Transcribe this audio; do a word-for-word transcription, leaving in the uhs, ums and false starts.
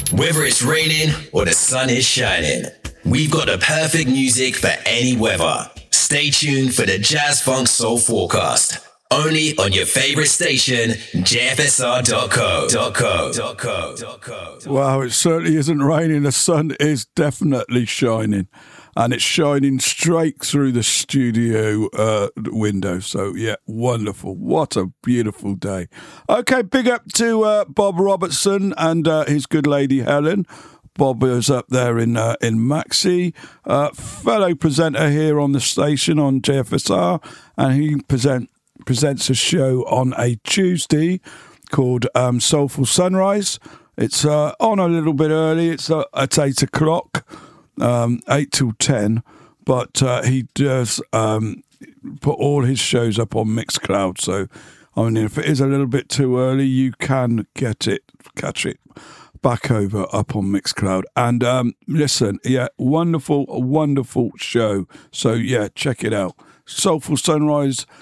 Whether it's raining or the sun is shining, we've got the perfect music for any weather. Stay tuned for the Jazz Funk Soul Forecast. Only on your favorite station, J F S R dot co. Wow, it certainly isn't raining. The sun is definitely shining. And it's shining straight through the studio uh, window. So, yeah, wonderful. What a beautiful day. Okay, big up to uh, Bob Robertson and uh, his good lady Helen. Bob is up there in uh, in Maxi, uh, fellow presenter here on the station on J F S R. And he present presents a show on a Tuesday called um, Soulful Sunrise. It's uh, on a little bit early. It's uh, at eight o'clock. Um, eight till ten, but uh, he does um, put all his shows up on Mixcloud. So, I mean, if it is a little bit too early, you can get it, catch it back over up on Mixcloud. And um, listen, yeah, wonderful, wonderful show. So, yeah, check it out. Soulful Sunrise